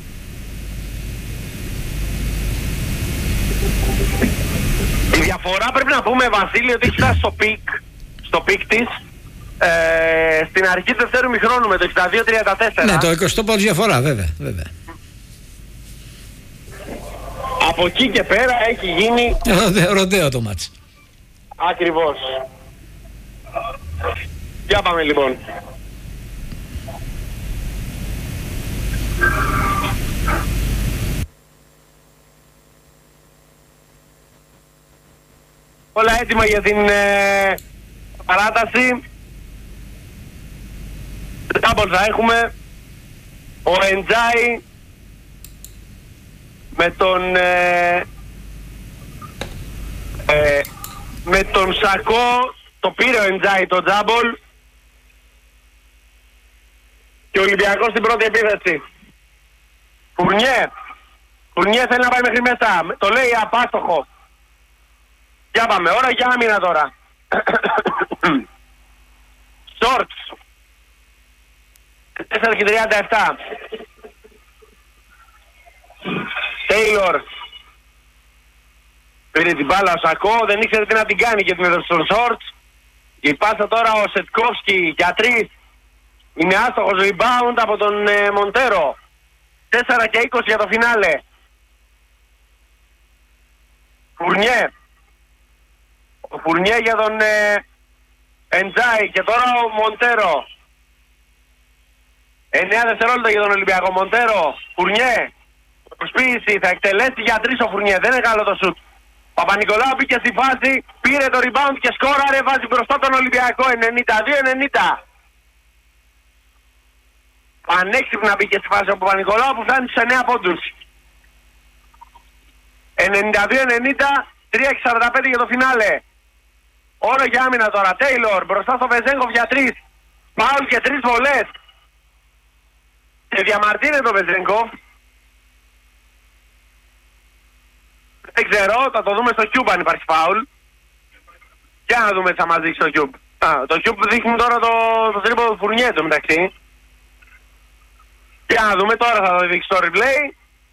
Η διαφορά πρέπει να πούμε, Βασίλη, ότι έχει φτάσει στο πικ της στην αρχή του δεύτερου ημιχρόνου με το 62-34. Ναι, το 20 πόντους διαφορά, βέβαια. Από εκεί και πέρα έχει γίνει ροντέο το μάτς. Ακριβώς. Για πάμε λοιπόν. Όλα έτοιμα για την παράταση. Double θα έχουμε. Ο Εντζάι με τον Σακό. Το πήρε ο Εντζάι το double. Και ο Ολυμπιακός στην πρώτη επίθεση. Φουρνιέ θέλει να πάει μέχρι μέσα. Το λέει απάστοχο. Για πάμε, ώρα για άμυνα τώρα. Σόρτς 4:37. Τέιλορ πήρε την μπάλα ο Σακό, δεν ήξερε τι να την κάνει και την έδωσε στον Σόρτς. Η πάσα τώρα ο Σετκόφσκι για 3. Είναι άστοχος rebound από τον Μοντέρο. 4:20 για το φινάλε. Ο Φουρνιέ για τον Εντζάι και τώρα ο Μοντέρο. 9 δευτερόλεπτα για τον Ολυμπιακό. Μοντέρο, Φουρνιέ, προσποίηση, θα εκτελέσει για 3 ο Φουρνιέ, δεν είναι καλό το σουτ. Παπα-Νικολάου μπήκε στη φάση, πήρε το rebound και σκόραρε, βάζει μπροστά τον Ολυμπιακό. 92-90. Πανέξυπνα μπήκε στη φάση ο Παπα-Νικολάου που φτάνει στους 9 πόντους. 92-90, 3-45 για το φινάλε. Όρο για άμυνα τώρα. Τέιλορ μπροστά στο Βεζέγκοφ για 3. Φάουλ και 3 βολές. Και διαμαρτύρεται το Βεζέγκοφ. Δεν ξέρω, θα το δούμε στο Cube αν υπάρχει φάουλ. Και να δούμε τι θα μας δείξει το Cube. Το Cube δείχνει τώρα το τρίποδο του Φουρνιέ του μεταξύ. Και να δούμε τώρα, θα το δείξει το replay.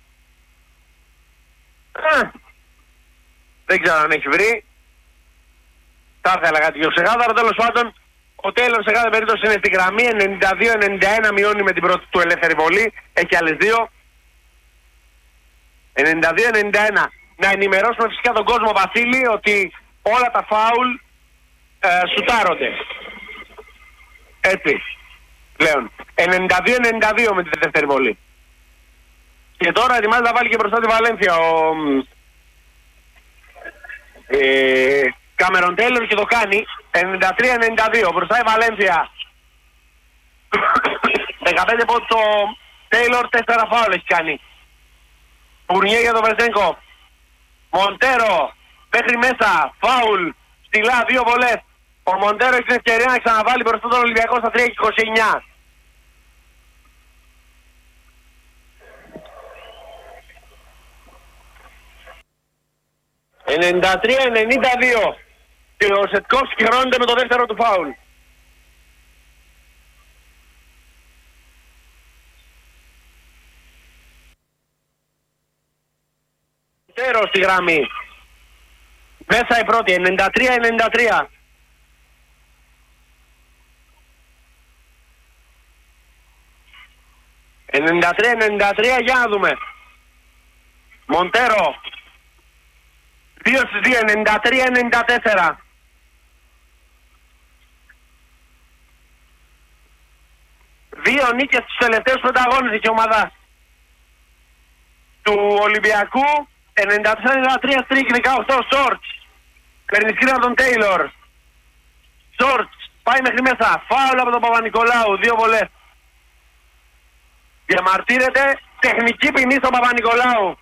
Δεν ξέρω αν έχει βρει. Θα ήθελα κάτι πιο ξεκάθαρο. Τέλος πάντων, ο Τέιλορ σε κάθε περίπτωση είναι στη γραμμή. 92-91 μειώνει με την πρώτη του ελεύθερη βολή. Έχει άλλες 2. 92-91. Να ενημερώσουμε φυσικά τον κόσμο, Βασίλη, ότι όλα τα φάουλ σουτάρονται. Έτσι. Πλέον. 92-92 με τη δεύτερη βολή. Και τώρα ετοιμάζεται να βάλει και μπροστά τη Βαλένθια ο Κάμερον Τέιλορ και το κάνει. 93-92. Μπροστά η Βαλένθια. 15 πόντους το Τέιλορ, 4 φάουλ έχει κάνει. Φουρνιέ για τον Βεζέγκο. Μοντέρο μέχρι μέσα. Φάουλ. Στυλά 2 βολές. Ο Μοντέρο έχει την ευκαιρία να ξαναβάλει μπροστά τον Ολυμπιακό στα 3-29. «93-92» και ο Σετκόφσκι χρώνεται με το δεύτερο του φάουλ. Τέρο στη γραμμή. Μέσα η πρώτη, 93-93. «93-93» για να δούμε. Μοντέρο. 2 στις 2, 93-94. Δύο νίκες στους τελευταίους 5 αγώνες έχει η ομάδα του Ολυμπιακού. 94-93 στρίκ, 18 Σόρτς. Παίρνει σκριν από τον Τέιλορ. Σόρτς πάει μέχρι μέσα. Φάουλ από τον Παπα-Νικολάου, 2 βολές. Διαμαρτύρεται, τεχνική ποινή στον Παπα-Νικολάου.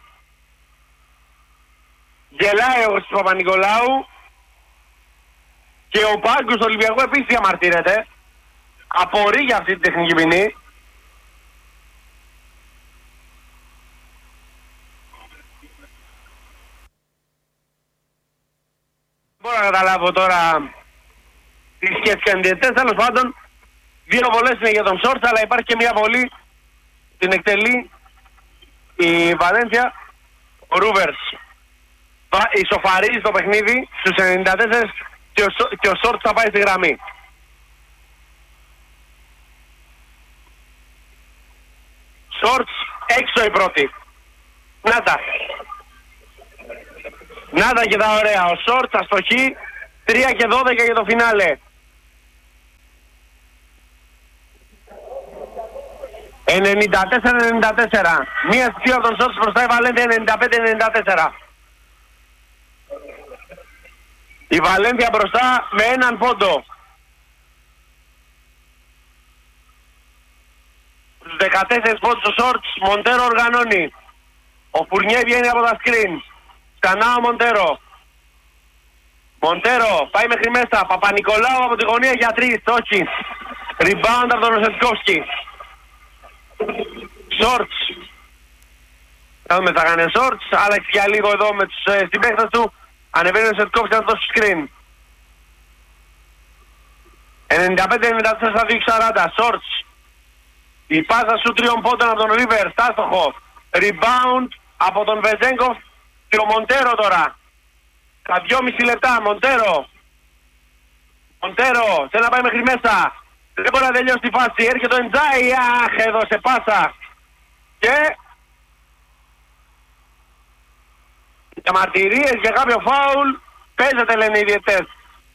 Γελάει ο Παπα-Νικολάου. Και ο πάγκος του Ολυμπιακού επίσης διαμαρτύρεται. Απορεί για αυτή την τεχνική ποινή. Μπορώ να καταλάβω τώρα τις σκέψεις και αντιαιτές. Τέλος πάντων, 2 βολές είναι για τον Σόρτς, αλλά υπάρχει και μια βολή. Την εκτελεί η Βαλένθια. Ο Ρούβερς ισοφαρίζει το παιχνίδι στους 94 και ο Σόρτς θα πάει στη γραμμή. Σόρτς έξω η πρώτη. Νάτα και τα ωραία. Ο Σόρτς αστοχή. 3 και 12 για το φινάλε. 94-94. Μία στις 2 από τον Σόρτς μπροστά η Βαλένθια. 95-94. Η Βαλένθια μπροστά με 1 πόντο. Στους 14 πόντους ο Σόρτς. Μοντέρο οργανώνει. Ο Φουρνιέ βγαίνει από τα σκριν. Ξανά ο Μοντέρο. Μοντέρο πάει μέχρι μέσα. Παπα-Νικολάου από τη γωνία για 3. Όχι. Rebound από τον Ροσετκόφσκι. Σόρτς. Θα δούμε τι θα κάνει ο Σόρτς. Άλλαξε για λίγο εδώ με τους συμπαίκτες του. Ανεβαίνει ο Ροσετκόφσκι να δώσει screen. 95-94 στα 2-40. Σόρτς. Η πάσα σου 3 πόντων από τον Ρίβερ. Στάστοχο. Rebound από τον Βεζέγκοφ και ο Μοντέρο τώρα. Τα 2,5 λεπτά. Μοντέρο. Μοντέρο. Θέλει να πάει μέχρι μέσα. Δεν μπορεί να τελειώσει τη φάση. Έρχεται ο Εντζάι. Αχ, έδωσε πάσα. Και διαμαρτυρίες για κάποιο φάουλ. Παίζεται λένε οι διαιτές.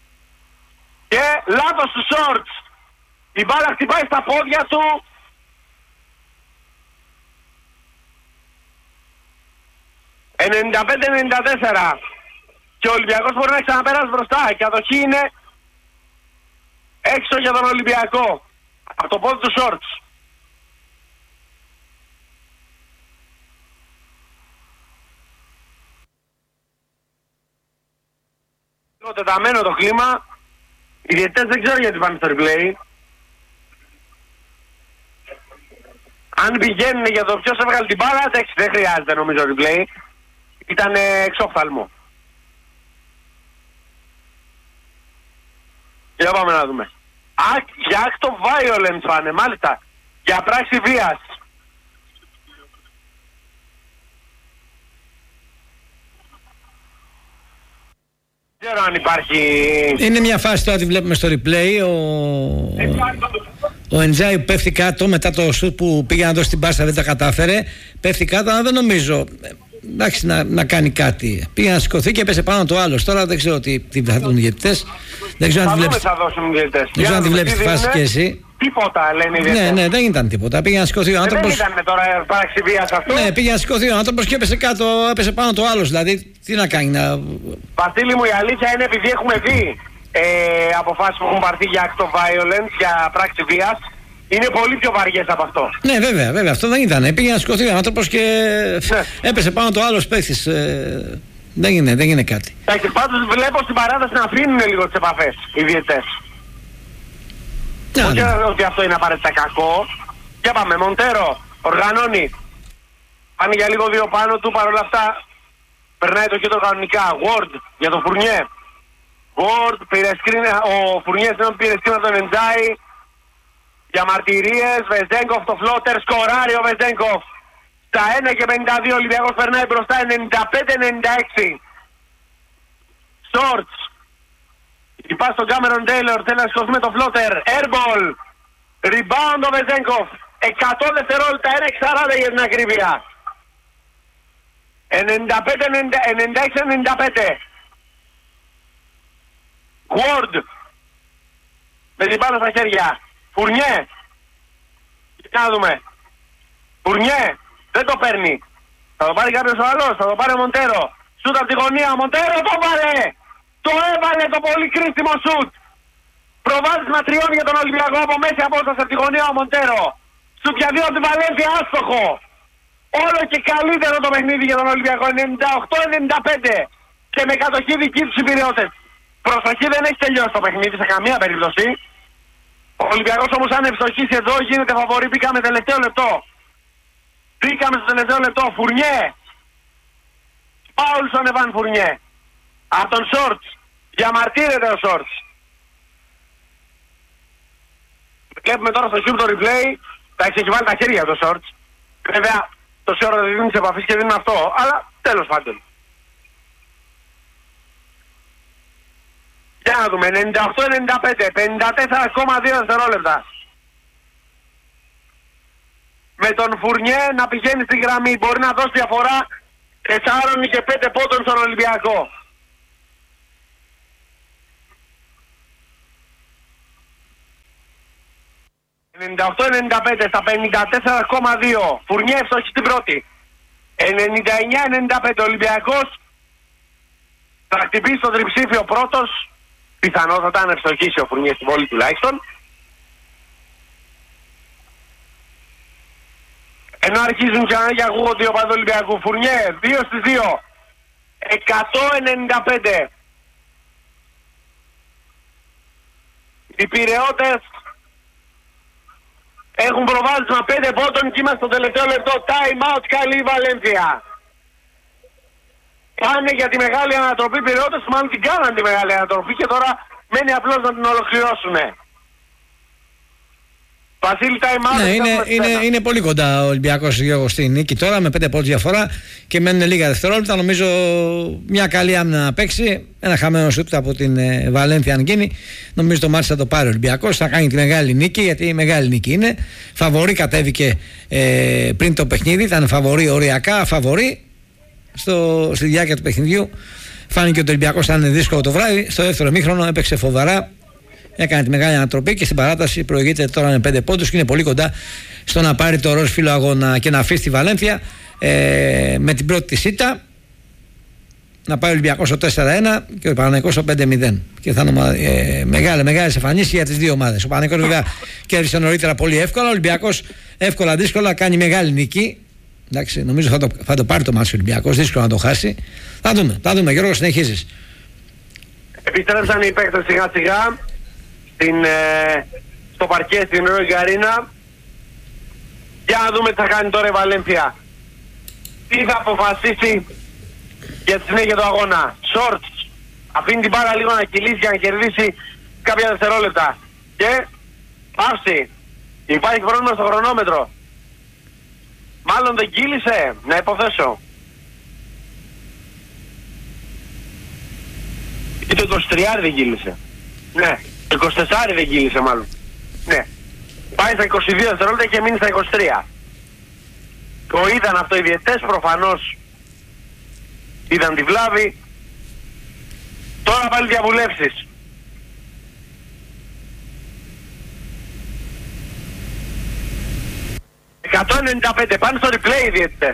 Και λάθος του Σόρτς. Η μπάλα χτυπάει στα πόδια του. 95-94. Και ο Ολυμπιακός μπορεί να ξαναπεράσει μπροστά. Και η κατοχή είναι έξω για τον Ολυμπιακό. Από το πόδι του Σόρτς. Το τεταμένο το κλίμα. Οι διαιτητές δεν ξέρω γιατί πάνε στο replay. Αν πηγαίνουν για το ποιος έβγαλε την μπάλα, εντάξει, δεν χρειάζεται νομίζω replay. Ήταν εξόφθαλμο. Για πάμε να δούμε. Για act of violence πάνε, μάλιστα. Για πράξη βίας. Δεν ξέρω αν υπάρχει... Είναι μια φάση τώρα, τη βλέπουμε στο replay. Ο Εντζάι πέφτει κάτω μετά το σουτ που πήγε να δώσει την πάσα, δεν τα κατάφερε. Πέφτει κάτω, αλλά δεν νομίζω εντάξει, να κάνει κάτι. Πήγε να σηκωθεί και έπεσε πάνω το άλλο. Τώρα δεν ξέρω τι θα δουν οι διαιτητές. Δεν ξέρω αν τη βλέπεις. Δεν ξέρω αν τη βλέπεις τη φάση και εσύ. Τίποτα λένε οι διαιτητές. Ναι, δεν ήταν τίποτα. Πήγε να σηκωθεί ο άνθρωπος. Δεν ήταν τώρα πράξη βίας αυτό. Ναι, πήγε να σηκωθεί ο άνθρωπος και έπεσε κάτω, έπεσε πάνω το άλλο. Δηλαδή, τι να κάνει να. Βασίλη μου, η αλήθεια είναι επειδή έχουμε δει αποφάσεις που έχουν πάρθει για act of violence, για πράξη βίας. Είναι πολύ πιο βαριές από αυτό. Ναι, βέβαια, αυτό δεν ήταν. Πήγε να σηκωθεί ο άνθρωπος και έπεσε πάνω το άλλο παίχτης. Δεν είναι κάτι. Πάντως βλέπω στην παράταση να αφήνουν λίγο τις επαφές οι διαιτητές. Όχι ότι αυτό είναι απαραίτητα κακό. Για πάμε, Μοντέρο οργανώνει. Πάνε για λίγο δύο πάνω του, παρόλα αυτά περνάει το κέντρο κανονικά. Ward για τον Φουρνιέ. Ward πήρε σκριν, ο Φουρνιές δεν πήρε σκριν από τον Εντζάι. Για μαρτυρίες, Βεζέγκοφ το φλότερ, σκοράρει ο Βεζέγκοφ. Στα 1 και 52 Ολυμπιακός περνάει μπροστά, 95-96. Σόρτς. Η πάση στον Κάμερον Τέιλορ, θέλει να σηκωθεί με το φλότερ. Airball. Rebound ο Βεζέγκοφ. 100 δευτερόλεπτα, 1-40 για την ακρίβεια. 96-95. Ward. Με την πάνω στα χέρια. Φουρνιέ. Να δούμε. Φουρνιέ. Δεν το παίρνει. Θα το πάρει κάποιος άλλος. Θα το πάρει ο Μοντέρο. Σούτ από τη γωνία. Ο Μοντέρο το βάλε. Το έβαλε το πολύ κρίσιμο σούτ. Προβάδισμα τριών για τον Ολυμπιακό από μέση απόσταση από τη γωνία ο Μοντέρο. Σούτ για δύο από τη Βαλένθια, άστοχο. Όλο και καλύτερο το παιχνίδι για τον Ολυμπιακό. 98-95. Και με κατοχή δική τους οι Πειραιώτες. Προσοχή, δεν έχει τελειώσει το παιχνίδι σε καμία περίπτωση. Ο Ολυμπιακός όμως αν ευστοχίσει εδώ γίνεται φαβορί. Μπήκαμε τελευταίο λεπτό. Μπήκαμε στο τελευταίο λεπτό. Φουρνιέ. Πάουλσον Εβάν Φουρνιέ. Από τον Σόρτς. Διαμαρτύρεται ο Σόρτς. Βλέπουμε τώρα στο YouTube το replay. Τα έχει βάλει τα χέρια του Σόρτς. Βέβαια τόση ώρα δεν δίνει επαφής και δίνει αυτό. Αλλά τέλος πάντων. Για να δούμε, 98-95, 54,2 δευτερόλεπτα. Με τον Φουρνιέ να πηγαίνει στη γραμμή, μπορεί να δώσει διαφορά 4 και 5 πόντων στον Ολυμπιακό. ...98-95 στα 54,2. Φουρνιέ εύστοχη στην πρώτη. 99-95 Ολυμπιακός. Θα χτυπήσει το τριψήφιο πρώτος. Πιθανότατα να ευστοχίσει ο Φουρνιές στην πόλη τουλάχιστον. Ενώ αρχίζουν ξανά και ακούγονται ο παδό Ολυμπιακού. Φουρνιέ 2 στις 2. 195. Οι Πειραιώτες έχουν προβάδισμα 5 πόντων και είμαστε στο τελευταίο λεπτό. Time out, καλή η Βαλένθια. Πάνε για τη μεγάλη ανατροπή Πειραιώτες, μάλλον την κάναν τη μεγάλη ανατροπή και τώρα μένει απλώς να την ολοκληρώσουνε. Βασίλη, time out. Ναι, είναι πολύ κοντά ο Ολυμπιακός στη νίκη τώρα με 5 πόντους διαφορά και μένουν λίγα δευτερόλεπτα. Νομίζω μια καλή άμυνα να παίξει. Ένα χαμένο σούτ από την Βαλένθια αν γίνει. Νομίζω το μάτι θα το πάρει ο Ολυμπιακός. Θα κάνει τη μεγάλη νίκη, γιατί η μεγάλη νίκη είναι. Φαβορί πριν το παιχνίδι. Ήταν φαβορί οριακά, φαβορί. Στη διάρκεια του παιχνιδιού φάνηκε ότι ο Ολυμπιακός θα είναι δύσκολο το βράδυ. Στο δεύτερο ημίχρονο έπαιξε φοβερά. Έκανε τη μεγάλη ανατροπή και στην παράταση προηγείται τώρα με 5 πόντους και είναι πολύ κοντά στο να πάρει το ροζ φύλλο αγώνα και να αφήσει τη Βαλένθια με την πρώτη της ήττα. να πάει ο Ολυμπιακός στο 4-1 και ο Παναθηναϊκός στο 5-0. Και θα είναι μεγάλες εμφανίσεις για τις δύο ομάδες. Ο Παναθηναϊκός βέβαια κέρδισε νωρίτερα πολύ εύκολα. Ο Ολυμπιακός εύκολα δύσκολα κάνει μεγάλη νίκη. Εντάξει, νομίζω θα το πάρει το μάτσο ο Ολυμπιακός, δύσκολο να το χάσει. Θα δούμε. Γιώργο, συνεχίζεις. Επιστρέψαν οι παίκτες σιγά σιγά στο παρκέ στην Ροϊ Γκαρίνα. Για να δούμε τι θα κάνει τώρα η Βαλένθια. Τι θα αποφασίσει για τη συνέχεια του αγώνα. Shorts. Αφήνει την μπάλα λίγο να κυλήσει για να κερδίσει κάποια δευτερόλεπτα. Και παύση. Υπάρχει πρόβλημα στο χρονόμετρο. Μάλλον δεν κύλησε. Να υποθέσω. Ή το 23 δεν κύλησε. Ναι. Το 24 δεν κύλησε μάλλον. Ναι. Πάει στα 22 δευτερόλεπτα και μείνει στα 23. Το είδαν αυτό οι διαιτητές, προφανώς είδαν τη βλάβη. Τώρα πάλι διαβουλεύσεις. ...195 πάνε στο replay οι διαιτητές.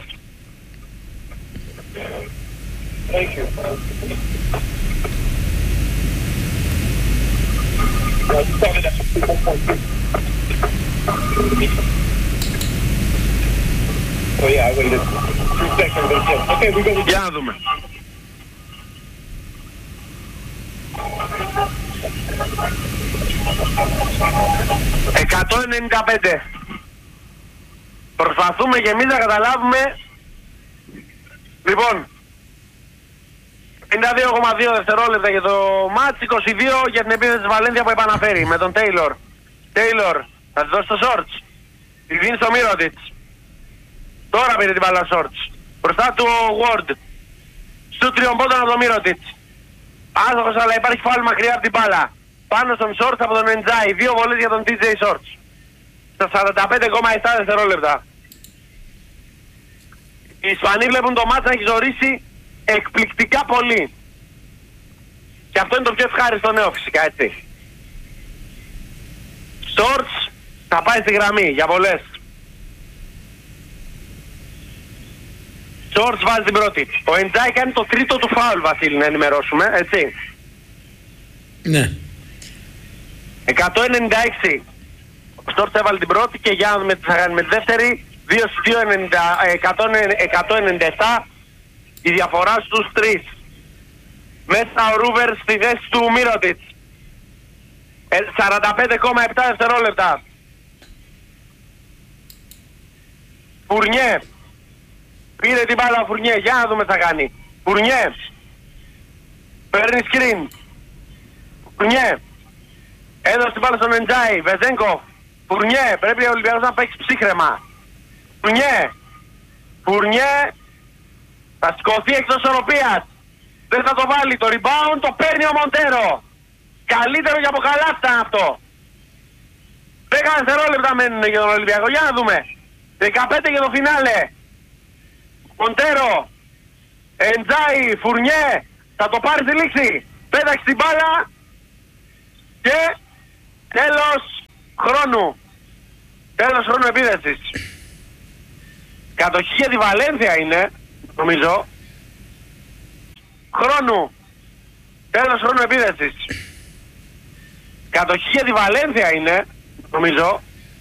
Για να δούμε. ...195. Προσπαθούμε και εμείς να καταλάβουμε. Λοιπόν, 52,2 δευτερόλεπτα για το μάτς, 22 για την επίθεση της Βαλένθια που επαναφέρει με τον Τέιλορ. Τέιλορ, θα τη δώσει το Shorts. Τη δίνει στο Μίροτιτς. Τώρα πήρε την μπάλα Shorts. Μπροστά του ο Ward. Σου τριομπόταν από το Μίροτιτς. Άστοχος, αλλά υπάρχει φάουλ μακριά από την μπάλα. Πάνω στον Shorts από τον Εντζάι. 2 βολές για τον TJ Shorts. Στα 45,7 δευτερόλεπτα. Οι Ισπανοί βλέπουν το μάτς να έχει ζορίσει εκπληκτικά πολύ. Και αυτό είναι το πιο ευχάριστο νέο φυσικά, έτσι. Shorts θα πάει στη γραμμή για βολές. Shorts βάζει την πρώτη. Ο Εντζάι κάνει το τρίτο του φάουλ, Βασίλη, να ενημερώσουμε, έτσι. Ναι. 196. Ο Shorts έβαλε την πρώτη και για να δούμε τι θα κάνει με τη δεύτερη. 197. Η διαφορά στους 3. Μέσα ο Ρούβερ στη θέση του Μίροτιτς. 45,7 δευτερόλεπτα. Φουρνιέ. Πήρε την μπάλα ο Φουρνιέ. Για να δούμε τι θα κάνει. Φουρνιέ. Παίρνει screen. Φουρνιέ. Έδωσε την μπάλα στον Εντζάι. Βεζέγκοφ. Φουρνιέ. Πρέπει ο Ολυμπιακός να παίξει ψύχρεμα. Φουρνιέ. Φουρνιέ. Θα σηκωθεί εκτός οροπίας. Δεν θα το βάλει. Το rebound το παίρνει ο Μοντέρο. Καλύτερο για αποκαλάστα αυτό. 10 δευτερόλεπτα μένουν για τον Ολυμπιακό. Για να δούμε. 15 για το φινάλε. Μοντέρο. Εντζάι. Φουρνιέ. Θα το πάρει στη λήξη. Πέταξε την μπάλα. Και τέλος χρόνου. Τέλος χρόνου επίδεσης. Κατοχή για τη Βαλένθια είναι, νομίζω. Χρόνου. Τέλος χρόνου επίδεσης. Κατοχή για τη Βαλένθια είναι, νομίζω.